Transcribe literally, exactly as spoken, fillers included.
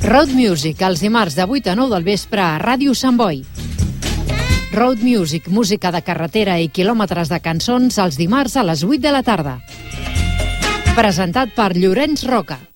Road Music, els dimarts de vuit a nou del vespre a Ràdio Sant Boi. Road Music, música de carretera i quilòmetres de cançons els dimarts a les vuit de la tarda. Presentat per Llorenç Roca.